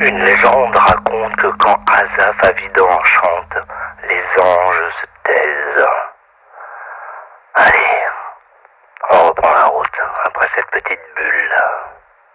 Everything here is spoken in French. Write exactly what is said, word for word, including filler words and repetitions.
Une légende raconte que quand Asaph Avidan chante, les anges se taisent. Allez, on reprend la route après cette petite bulle.